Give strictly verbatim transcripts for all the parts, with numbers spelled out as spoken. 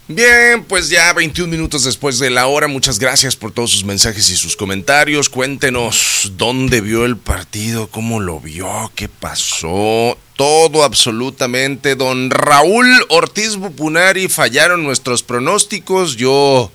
Bien, pues ya veintiún minutos después de la hora, muchas gracias por todos sus mensajes y sus comentarios. Cuéntenos dónde vio el partido, cómo lo vio, qué pasó, todo absolutamente. Don Raúl Ortiz Bupunari, fallaron nuestros pronósticos. Yo,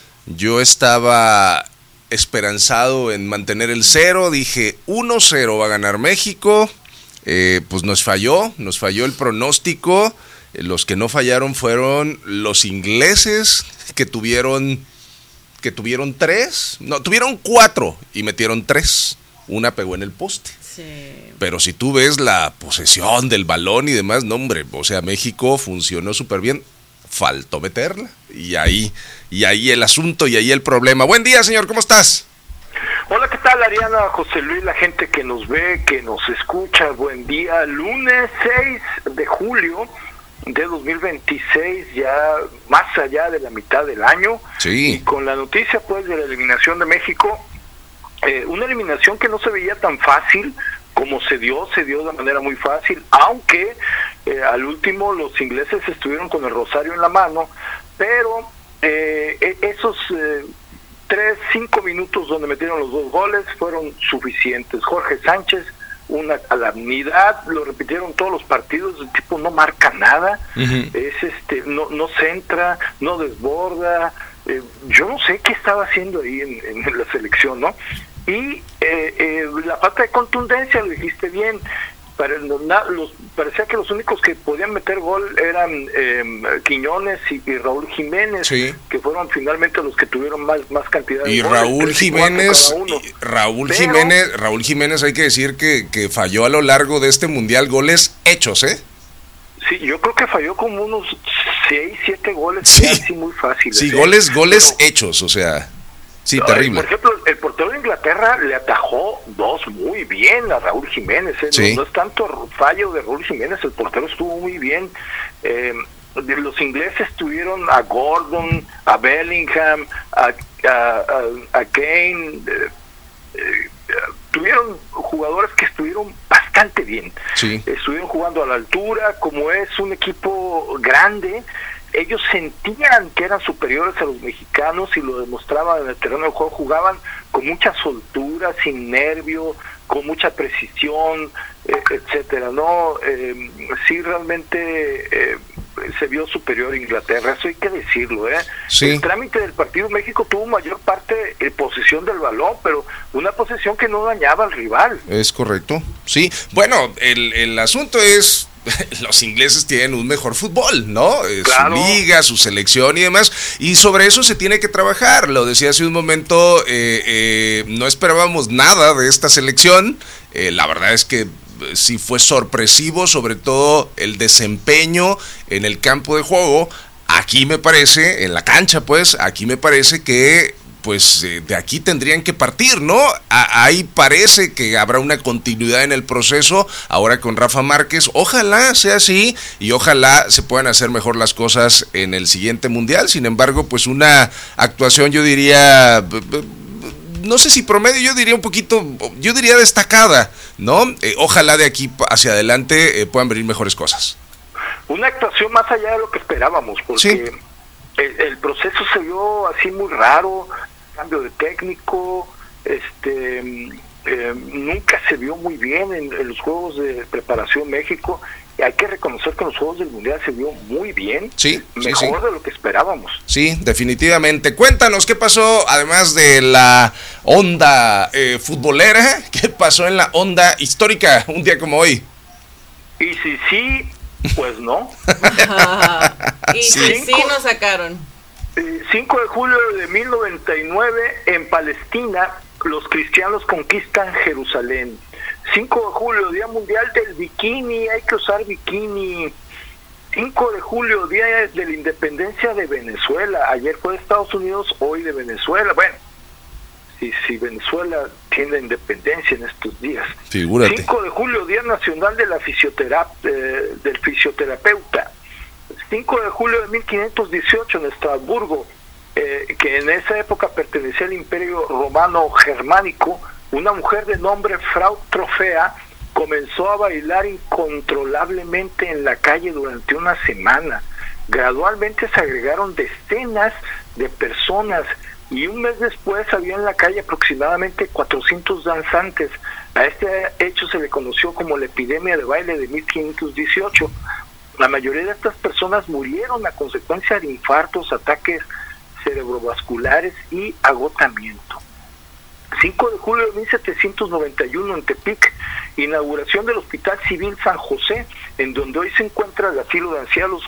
yo estaba esperanzado en mantener el cero, dije uno cero va a ganar México, eh, pues nos falló, nos falló el pronóstico. Los que no fallaron fueron los ingleses, que tuvieron que tuvieron tres, no, tuvieron cuatro y metieron tres. Una pegó en el poste. Sí. Pero si tú ves la posesión del balón y demás, no hombre, o sea, México funcionó súper bien, faltó meterla. Y ahí, y ahí el asunto y ahí el problema. Buen día, señor, ¿cómo estás? Hola, ¿qué tal, Ariana, José Luis, la gente que nos ve, que nos escucha? Buen día, lunes seis de julio de dos mil veintiséis, ya más allá de la mitad del año. Sí. Y con la noticia pues de la eliminación de México, eh, una eliminación que no se veía tan fácil como se dio, se dio de manera muy fácil, aunque eh, al último los ingleses estuvieron con el rosario en la mano, pero eh, esos eh, tres, cinco minutos donde metieron los dos goles fueron suficientes. Jorge Sánchez, una calamidad, lo repitieron todos los partidos, el tipo no marca nada, uh-huh. es este, no, no centra, no desborda, eh, yo no sé qué estaba haciendo ahí en, en la selección, ¿no? Y eh, eh, la falta de contundencia, lo dijiste bien, para los, los, parecía que los únicos que podían meter gol eran eh, Quiñones y, y Raúl Jiménez, sí. que fueron finalmente los que tuvieron más, más cantidad de y goles. Raúl Jiménez, y Raúl Pero, Jiménez, Raúl Jiménez hay que decir que, que falló a lo largo de este mundial goles hechos, ¿eh? Sí, yo creo que falló como unos seis, siete goles, sí. así muy fáciles. Sí, ¿eh? goles, goles Pero, hechos, o sea... Sí, terrible. Por ejemplo, el portero de Inglaterra le atajó dos muy bien a Raúl Jiménez. ¿eh? Sí. No, no es tanto fallo de Raúl Jiménez, el portero estuvo muy bien. Eh, los ingleses tuvieron a Gordon, a Bellingham, a, a, a, a Kane. Eh, eh, tuvieron jugadores que estuvieron bastante bien. Sí. Estuvieron jugando a la altura, como es un equipo grande. Ellos sentían que eran superiores a los mexicanos y lo demostraban en el terreno de juego, jugaban con mucha soltura, sin nervio, con mucha precisión, eh, etcétera, ¿no? Eh, sí, realmente eh, se vio superior a Inglaterra, eso hay que decirlo, ¿eh? Sí. El trámite del partido, México tuvo mayor parte de posesión del balón, pero una posesión que no dañaba al rival. Es correcto, sí. Bueno, el, el asunto es... los ingleses tienen un mejor fútbol, ¿no? Claro. Su liga, su selección y demás, y sobre eso se tiene que trabajar. Lo decía hace un momento, eh, eh, no esperábamos nada de esta selección, eh, la verdad es que sí fue sorpresivo, sobre todo el desempeño en el campo de juego. Aquí me parece, en la cancha pues, aquí me parece que pues eh, de aquí tendrían que partir, ¿no? A, ahí parece que habrá una continuidad en el proceso, ahora con Rafa Márquez, ojalá sea así, y ojalá se puedan hacer mejor las cosas en el siguiente mundial. Sin embargo, pues una actuación, yo diría, no sé si promedio, yo diría un poquito, yo diría destacada, ¿no? Eh, ojalá de aquí hacia adelante eh, puedan venir mejores cosas. Una actuación más allá de lo que esperábamos, porque... Sí. El, el proceso se vio así muy raro, cambio de técnico, este eh, nunca se vio muy bien en, en los Juegos de Preparación México, y hay que reconocer que en los Juegos del Mundial se vio muy bien, sí, mejor sí, sí. de lo que esperábamos. Sí, definitivamente. Cuéntanos qué pasó, además de la onda eh, futbolera, qué pasó en la onda histórica, un día como hoy. Y si sí... Pues no. y sí, cinco, sí nos sacaron. cinco de julio de mil noventa y nueve, en Palestina, los cristianos conquistan Jerusalén. cinco de julio, Día Mundial del Bikini, hay que usar bikini. cinco de julio, Día de la Independencia de Venezuela. Ayer fue de Estados Unidos, hoy de Venezuela. Bueno, si, si Venezuela tiene independencia en estos días. Figúrate. cinco de julio, Día Nacional de la Fisioterap eh, del Fisioterapeuta. cinco de julio de mil quinientos dieciocho, en Estrasburgo, eh, que en esa época pertenecía al Imperio Romano Germánico, una mujer de nombre Frau Trofea comenzó a bailar incontrolablemente en la calle durante una semana. Gradualmente se agregaron decenas de personas y un mes después había en la calle aproximadamente cuatrocientos danzantes. A este hecho se le conoció como la epidemia de baile de mil quinientos dieciocho. La mayoría de estas personas murieron a consecuencia de infartos, ataques cerebrovasculares y agotamiento. cinco de julio de mil setecientos noventa y uno en Tepic, inauguración del Hospital Civil San José, en donde hoy se encuentra el asilo de ancianos,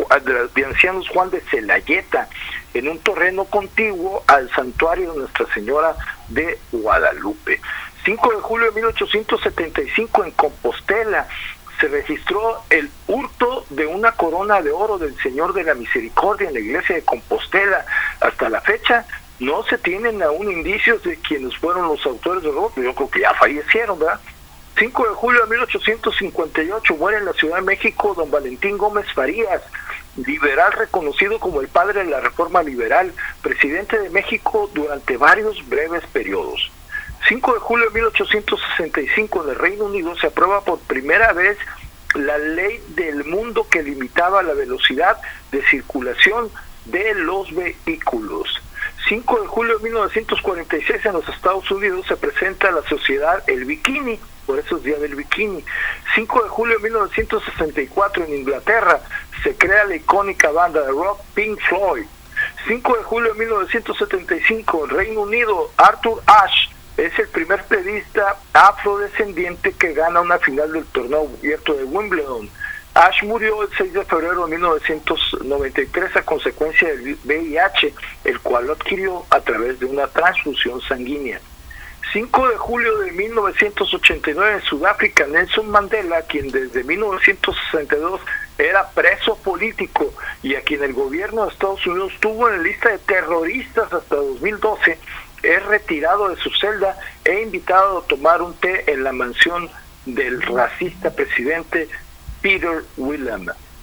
de ancianos Juan de Celayeta, en un terreno contiguo al santuario de Nuestra Señora de Guadalupe. cinco de julio de mil ochocientos setenta y cinco en Compostela, se registró el hurto de una corona de oro del Señor de la Misericordia en la iglesia de Compostela. Hasta la fecha no se tienen aún indicios de quienes fueron los autores del robo, yo creo que ya fallecieron, ¿verdad? cinco de julio de mil ochocientos cincuenta y ocho muere en la Ciudad de México don Valentín Gómez Farías, liberal reconocido como el padre de la Reforma Liberal, presidente de México durante varios breves periodos. cinco de julio de mil ochocientos sesenta y cinco en el Reino Unido se aprueba por primera vez la ley del mundo que limitaba la velocidad de circulación de los vehículos. cinco de julio de mil novecientos cuarenta y seis en los Estados Unidos se presenta la sociedad El Bikini, por eso es Día del Bikini. cinco de julio de mil novecientos sesenta y cuatro en Inglaterra se crea la icónica banda de rock Pink Floyd. cinco de julio de mil novecientos setenta y cinco en Reino Unido, Arthur Ashe es el primer tenista afrodescendiente que gana una final del torneo abierto de Wimbledon. Ashe murió el seis de febrero de mil novecientos noventa y tres a consecuencia del V I H, el cual lo adquirió a través de una transfusión sanguínea. cinco de julio de mil novecientos ochenta y nueve en Sudáfrica, Nelson Mandela, quien desde mil novecientos sesenta y dos era preso político y a quien el gobierno de Estados Unidos tuvo en la lista de terroristas hasta dos mil doce, es retirado de su celda e invitado a tomar un té en la mansión del racista presidente Peter William.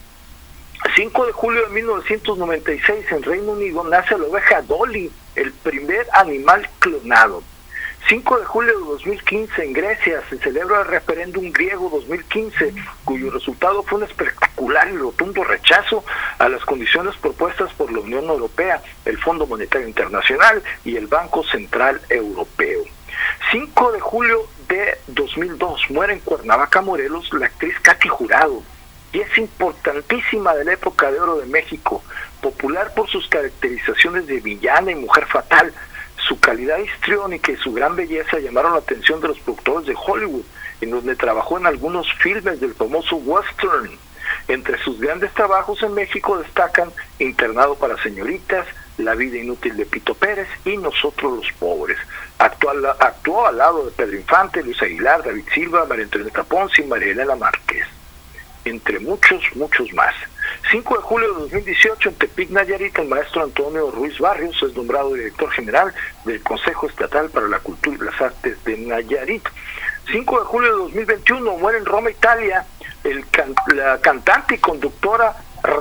cinco de julio de mil novecientos noventa y seis en Reino Unido nace la oveja Dolly, el primer animal clonado. cinco de julio de dos mil quince en Grecia se celebra el referéndum griego dos mil quince, cuyo resultado fue un espectacular y rotundo rechazo a las condiciones propuestas por la Unión Europea, el Fondo Monetario Internacional y el Banco Central Europeo. cinco de julio de dos mil dos muere en Cuernavaca, Morelos, la actriz Katy Jurado, y es importantísima de la época de oro de México, popular por sus caracterizaciones de villana y mujer fatal. Su calidad histriónica y su gran belleza llamaron la atención de los productores de Hollywood, en donde trabajó en algunos filmes del famoso western. Entre sus grandes trabajos en México destacan Internado para señoritas, La vida inútil de Pito Pérez y Nosotros los pobres. Actuó al, actuó al lado de Pedro Infante, Luis Aguilar, David Silva, María Antonieta Ponce y María Elena Márquez, entre muchos, muchos más. cinco de julio de dos mil dieciocho en Tepic, Nayarit, el maestro Antonio Ruiz Barrios es nombrado director general del Consejo Estatal para la Cultura y las Artes de Nayarit. cinco de julio de dos mil veintiuno muere en Roma, Italia, el can, la cantante y conductora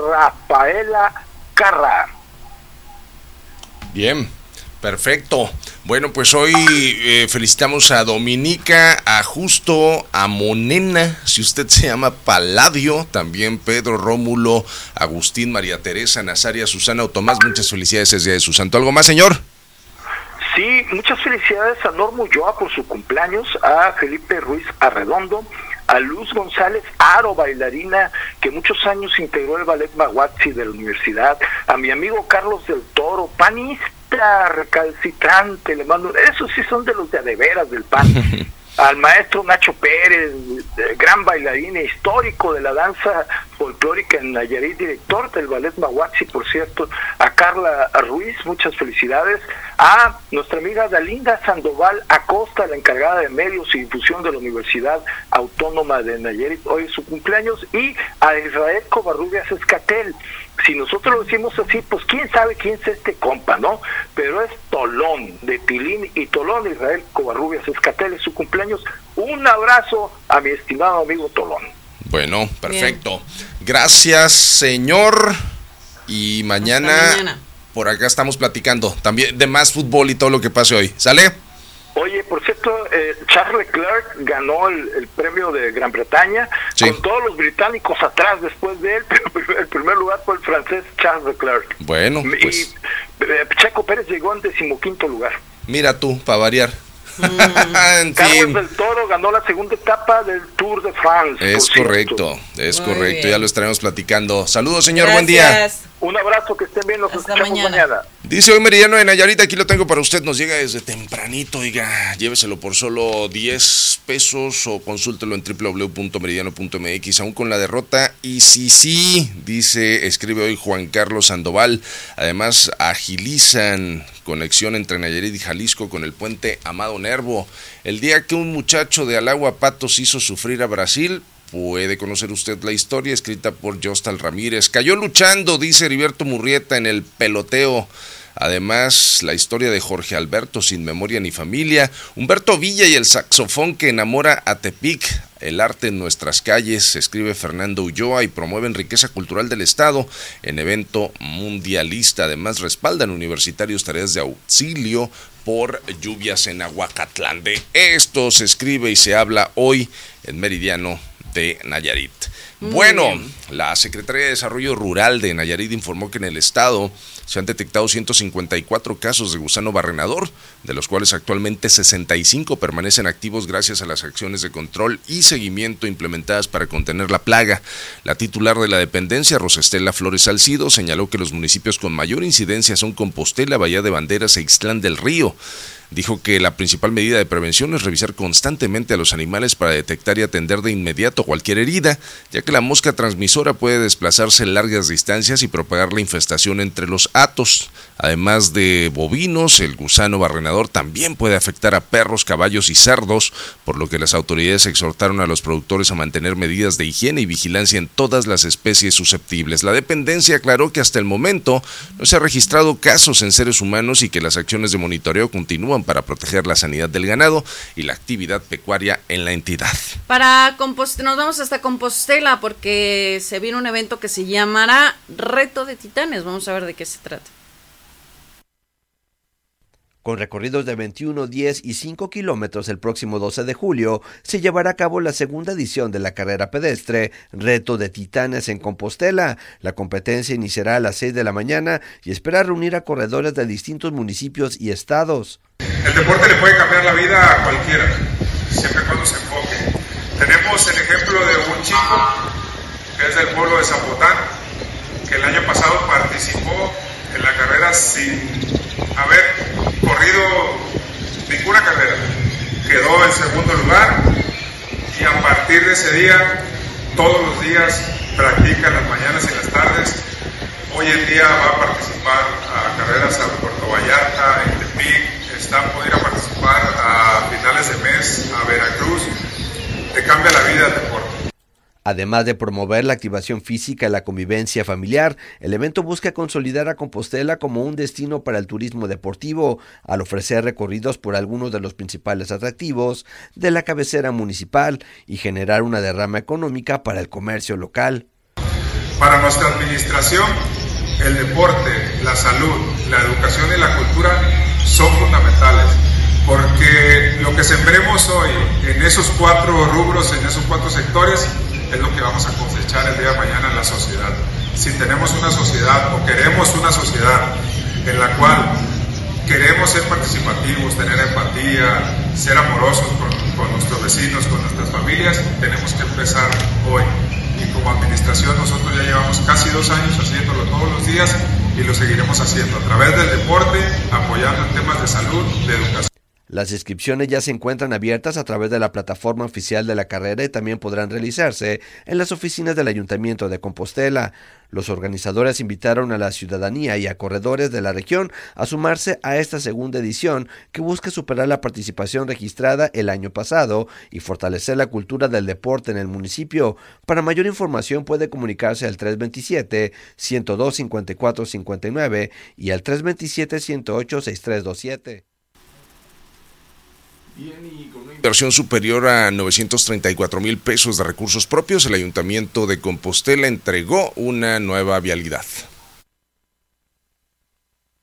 Rafaela Carrà. Bien, perfecto. Bueno, pues hoy eh, felicitamos a Dominica, a Justo, a Monena, si usted se llama Palladio, también Pedro, Rómulo, Agustín, María Teresa, Nazaria, Susana o Tomás. Muchas felicidades ese día de su santo. ¿Algo más, señor? Sí, muchas felicidades a Norma Ulloa por su cumpleaños, a Felipe Ruiz Arredondo, a Luz González Aro, bailarina que muchos años integró el ballet Mahuatzi de la universidad, a mi amigo Carlos del Toro, panista recalcitrante, le mando, esos sí son de los de a de veras del pan, al maestro Nacho Pérez, gran bailarín e histórico de la danza folclórica en Nayarit, director del ballet Mahuatzi, por cierto, a Carla Ruiz, muchas felicidades, a nuestra amiga Dalinda Sandoval Acosta, la encargada de medios y difusión de la Universidad Autónoma de Nayarit, hoy es su cumpleaños, y a Israel Covarrubias Escatel. Si nosotros lo decimos así, pues quién sabe quién es este compa, ¿no? Pero es Tolón, de Tilín y Tolón. Israel Covarrubias Escatel es su cumpleaños. Un abrazo a mi estimado amigo Tolón. Bueno, perfecto. Bien. Gracias, señor. Y mañana, mañana por acá estamos platicando también de más fútbol y todo lo que pase hoy. ¿Sale? Oye, por cierto, eh, eh, Charles Leclerc ganó el, el premio de Gran Bretaña, sí, con todos los británicos atrás después de él, pero el primer lugar fue el francés Charles Leclerc. Bueno, pues... Y eh, Checo Pérez llegó en decimoquinto lugar. Mira tú, para variar. Mm. Carlos del Toro ganó la segunda etapa del Tour de France. Es correcto, es Muy correcto, bien. Ya lo estaremos platicando. Saludos, señor, Gracias. Buen día. Un abrazo, que estén bien, nos Hasta escuchamos mañana. mañana. Dice hoy Meridiano de Nayarit, aquí lo tengo para usted, nos llega desde tempranito, oiga, lléveselo por solo diez pesos o consúltelo en doble u doble u doble u punto meridiano punto m x, aún con la derrota, y sí, sí, dice, escribe hoy Juan Carlos Sandoval, además agilizan conexión entre Nayarit y Jalisco con el puente Amado Nervo, el día que un muchacho de Alagua Patos hizo sufrir a Brasil. Puede conocer usted la historia escrita por Jostal Ramírez. Cayó luchando, dice Heriberto Murrieta, en el peloteo. Además, la historia de Jorge Alberto, sin memoria ni familia. Humberto Villa y el saxofón que enamora a Tepic. El arte en nuestras calles, escribe Fernando Ulloa, y promueven riqueza cultural del Estado en evento mundialista. Además, respaldan universitarios tareas de auxilio por lluvias en Aguacatlán. De esto se escribe y se habla hoy en Meridiano de Nayarit. Muy bueno, bien. La Secretaría de Desarrollo Rural de Nayarit informó que en el estado se han detectado ciento cincuenta y cuatro casos de gusano barrenador, de los cuales actualmente sesenta y cinco permanecen activos gracias a las acciones de control y seguimiento implementadas para contener la plaga. La titular de la dependencia, Rosestela Flores Salcido, señaló que los municipios con mayor incidencia son Compostela, Bahía de Banderas e Ixtlán del Río. Dijo que la principal medida de prevención es revisar constantemente a los animales para detectar y atender de inmediato cualquier herida, ya que la mosca transmisora puede desplazarse largas distancias y propagar la infestación entre los hatos. Además de bovinos, el gusano barrenador también puede afectar a perros, caballos y cerdos, por lo que las autoridades exhortaron a los productores a mantener medidas de higiene y vigilancia en todas las especies susceptibles. La dependencia aclaró que hasta el momento no se ha registrado casos en seres humanos y que las acciones de monitoreo continúan para proteger la sanidad del ganado y la actividad pecuaria en la entidad. Para Compostela, nos vamos hasta Compostela porque se viene un evento que se llamará Reto de Titanes. Vamos a ver de qué se trata. Con recorridos de veintiuno, diez y cinco kilómetros el próximo doce de julio, se llevará a cabo la segunda edición de la carrera pedestre Reto de Titanes en Compostela. La competencia iniciará a las seis de la mañana y espera reunir a corredores de distintos municipios y estados. El deporte le puede cambiar la vida a cualquiera, siempre y cuando se enfoque. Tenemos el ejemplo de un chico que es del pueblo de Zapotán, que el año pasado participó en la carrera sin haber corrido ninguna carrera. Quedó en segundo lugar y a partir de ese día, todos los días practica en las mañanas y en las tardes. Hoy en día va a participar a carreras a Puerto Vallarta, en Tepic, está por ir a participar a finales de mes a Veracruz. Te cambia la vida el deporte. Además de promover la activación física y la convivencia familiar, el evento busca consolidar a Compostela como un destino para el turismo deportivo, al ofrecer recorridos por algunos de los principales atractivos de la cabecera municipal y generar una derrama económica para el comercio local. Para nuestra administración, el deporte, la salud, la educación y la cultura son fundamentales, porque lo que sembremos hoy en esos cuatro rubros, en esos cuatro sectores, es lo que vamos a cosechar el día de mañana en la sociedad. Si tenemos una sociedad o queremos una sociedad en la cual queremos ser participativos, tener empatía, ser amorosos con, con nuestros vecinos, con nuestras familias, tenemos que empezar hoy. Y como administración nosotros ya llevamos casi dos años haciéndolo todos los días y lo seguiremos haciendo a través del deporte, apoyando en temas de salud, de educación. Las inscripciones ya se encuentran abiertas a través de la plataforma oficial de la carrera y también podrán realizarse en las oficinas del Ayuntamiento de Compostela. Los organizadores invitaron a la ciudadanía y a corredores de la región a sumarse a esta segunda edición que busca superar la participación registrada el año pasado y fortalecer la cultura del deporte en el municipio. Para mayor información puede comunicarse al tres veintisiete, ciento dos, cincuenta y cuatro cincuenta y nueve y al tres veintisiete, ciento ocho, sesenta y tres veintisiete. Bien, y con una inversión superior a novecientos treinta y cuatro mil pesos de recursos propios, el Ayuntamiento de Compostela entregó una nueva vialidad.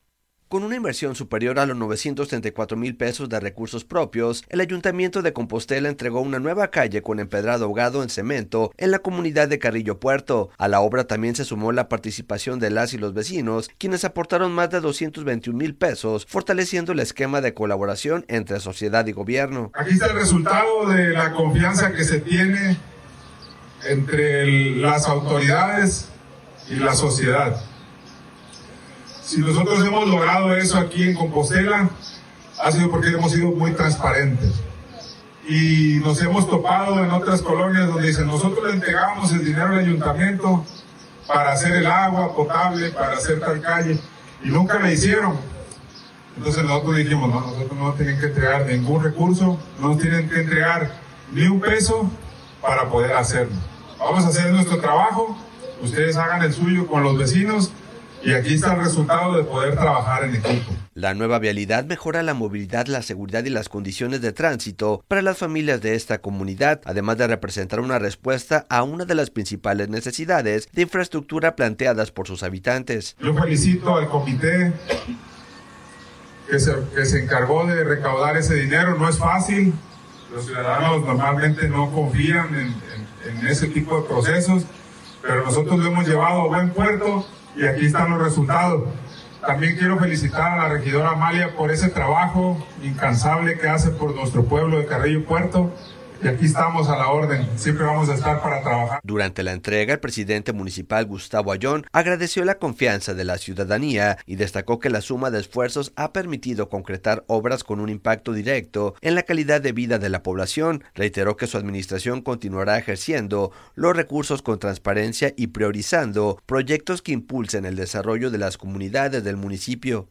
Con una inversión superior a los novecientos treinta y cuatro mil pesos de recursos propios, el Ayuntamiento de Compostela entregó una nueva calle con empedrado ahogado en cemento en la comunidad de Carrillo Puerto. A la obra también se sumó la participación de las y los vecinos, quienes aportaron más de doscientos veintiún mil pesos, fortaleciendo el esquema de colaboración entre sociedad y gobierno. Aquí está el resultado de la confianza que se tiene entre el, las autoridades y la sociedad. Si nosotros hemos logrado eso aquí en Compostela, ha sido porque hemos sido muy transparentes. Y nos hemos topado en otras colonias donde dicen, nosotros le entregábamos el dinero al ayuntamiento para hacer el agua potable, para hacer tal calle, y nunca le hicieron. Entonces nosotros dijimos, no, nosotros no nos tienen que entregar ningún recurso, no nos tienen que entregar ni un peso para poder hacerlo. Vamos a hacer nuestro trabajo, ustedes hagan el suyo con los vecinos, y aquí está el resultado de poder trabajar en equipo. La nueva vialidad mejora la movilidad, la seguridad y las condiciones de tránsito para las familias de esta comunidad, además de representar una respuesta a una de las principales necesidades de infraestructura planteadas por sus habitantes. Yo felicito al comité que se, que se encargó de recaudar ese dinero. No es fácil, los ciudadanos normalmente no confían en, en, en ese tipo de procesos, pero nosotros lo hemos llevado a buen puerto. Y aquí están los resultados. También quiero felicitar a la regidora Amalia por ese trabajo incansable que hace por nuestro pueblo de Carrillo Puerto. Y aquí estamos a la orden, siempre vamos a estar para trabajar. Durante la entrega, el presidente municipal Gustavo Ayón agradeció la confianza de la ciudadanía y destacó que la suma de esfuerzos ha permitido concretar obras con un impacto directo en la calidad de vida de la población. Reiteró que su administración continuará ejerciendo los recursos con transparencia y priorizando proyectos que impulsen el desarrollo de las comunidades del municipio.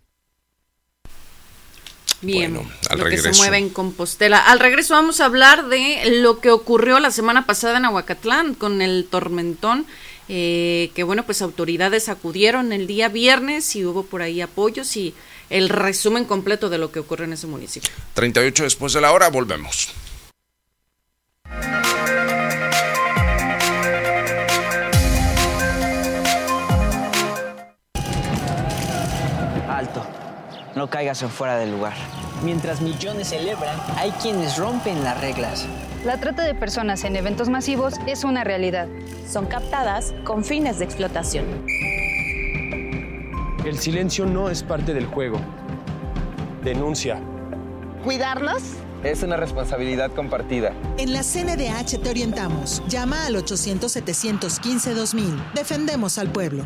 Bien, bueno, al lo regreso. que se mueve en Compostela. Al regreso vamos a hablar de lo que ocurrió la semana pasada en Ahuacatlán con el tormentón, eh, que bueno, pues autoridades acudieron el día viernes y hubo por ahí apoyos y el resumen completo de lo que ocurrió en ese municipio. treinta y ocho después de la hora, volvemos. Alto. No caigas en fuera del lugar. Mientras millones celebran, hay quienes rompen las reglas. La trata de personas en eventos masivos es una realidad. Son captadas con fines de explotación. El silencio no es parte del juego. Denuncia. ¿Cuidarlos? Es una responsabilidad compartida. En la C N D H te orientamos. Llama al ochocientos, setecientos quince, dos mil. Defendemos al pueblo.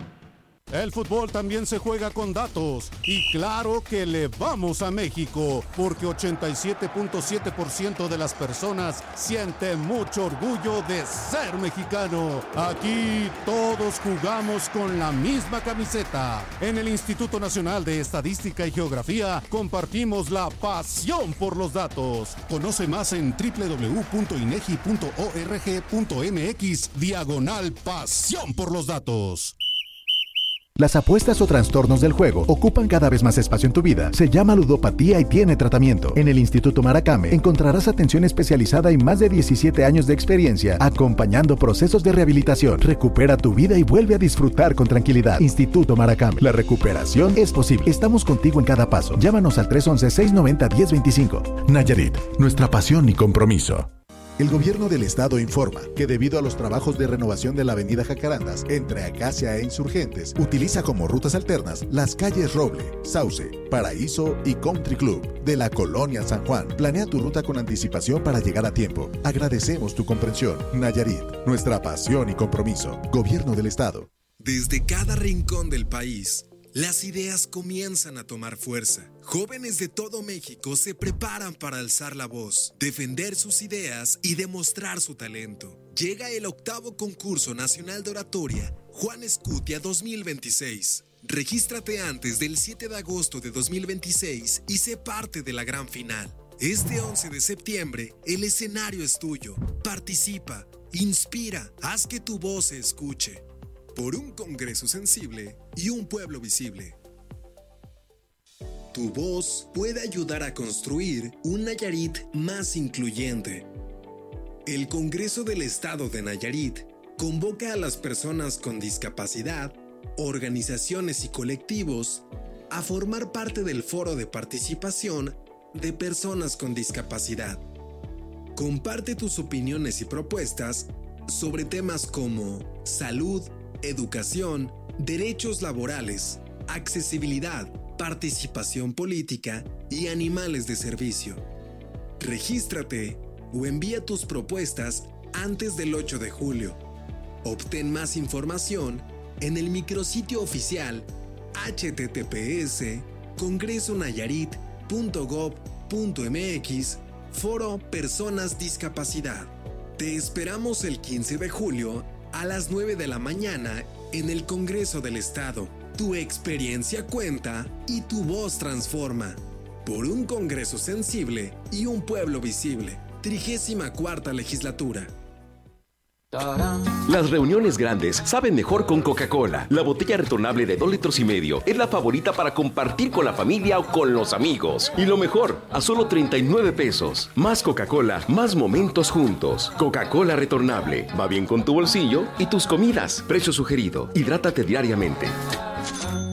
El fútbol también se juega con datos y claro que le vamos a México porque ochenta y siete punto siete por ciento de las personas sienten mucho orgullo de ser mexicano. Aquí todos jugamos con la misma camiseta. En el Instituto Nacional de Estadística y Geografía compartimos la pasión por los datos. Conoce más en doble u doble u doble u punto inegi punto org punto mx diagonal pasión por los datos. Las apuestas o trastornos del juego ocupan cada vez más espacio en tu vida. Se llama ludopatía y tiene tratamiento. En el Instituto Maracame encontrarás atención especializada y más de diecisiete años de experiencia acompañando procesos de rehabilitación. Recupera tu vida y vuelve a disfrutar con tranquilidad. Instituto Maracame. La recuperación es posible. Estamos contigo en cada paso. Llámanos al tres once, seiscientos noventa, diez veinticinco. Nayarit, nuestra pasión y compromiso. El gobierno del estado informa que debido a los trabajos de renovación de la avenida Jacarandas entre Acacia e Insurgentes, utiliza como rutas alternas las calles Roble, Sauce, Paraíso y Country Club de la colonia San Juan. Planea tu ruta con anticipación para llegar a tiempo. Agradecemos tu comprensión. Nayarit, nuestra pasión y compromiso. Gobierno del estado. Desde cada rincón del país, las ideas comienzan a tomar fuerza. Jóvenes de todo México se preparan para alzar la voz, defender sus ideas y demostrar su talento. Llega el octavo concurso nacional de oratoria Juan Escutia dos mil veintiséis. Regístrate antes del siete de agosto de dos mil veintiséis y sé parte de la gran final. Este once de septiembre, el escenario es tuyo. Participa, inspira, haz que tu voz se escuche. Por un Congreso sensible y un pueblo visible. Tu voz puede ayudar a construir un Nayarit más incluyente. El Congreso del Estado de Nayarit convoca a las personas con discapacidad, organizaciones y colectivos a formar parte del foro de participación de personas con discapacidad. Comparte tus opiniones y propuestas sobre temas como salud, educación, derechos laborales, accesibilidad, participación política y animales de servicio. Regístrate o envía tus propuestas antes del ocho de julio. Obtén más información en el micrositio oficial h t t p s congreso nayarit punto gob punto m x Foro Personas Discapacidad. Te esperamos el quince de julio a las nueve de la mañana en el Congreso del Estado. Tu experiencia cuenta y tu voz transforma. Por un Congreso sensible y un pueblo visible. trigésima cuarta Legislatura. Las reuniones grandes saben mejor con Coca-Cola. La botella retornable de dos litros y medio es la favorita para compartir con la familia o con los amigos. Y lo mejor, a solo treinta y nueve pesos. Más Coca-Cola, más momentos juntos. Coca-Cola retornable. Va bien con tu bolsillo y tus comidas. Precio sugerido. Hidrátate diariamente.